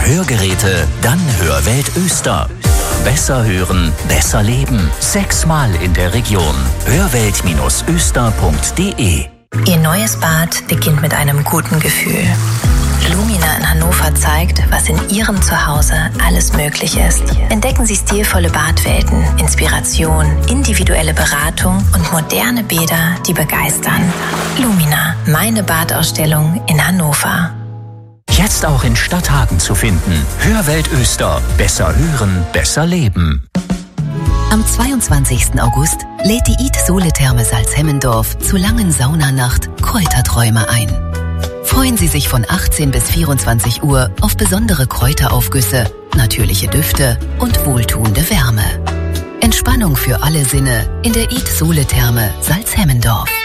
Hörgeräte? Dann Hörwelt Öster. Besser hören, besser leben. 6-mal in der Region. Hörwelt-öster.de. Ihr neues Bad beginnt mit einem guten Gefühl. Lumina in Hannover zeigt, was in Ihrem Zuhause alles möglich ist. Entdecken Sie stilvolle Badwelten, Inspiration, individuelle Beratung und moderne Bäder, die begeistern. Lumina, meine Badausstellung in Hannover. Jetzt auch in Stadthagen zu finden. Hörwelt Öster. Besser hören, besser leben. Am 22. August lädt die Eat-Sole-Therme Salzhemmendorf zur langen Saunanacht Kräuterträume ein. Freuen Sie sich von 18 bis 24 Uhr auf besondere Kräuteraufgüsse, natürliche Düfte und wohltuende Wärme. Entspannung für alle Sinne in der Eat-Sole-Therme Salzhemmendorf.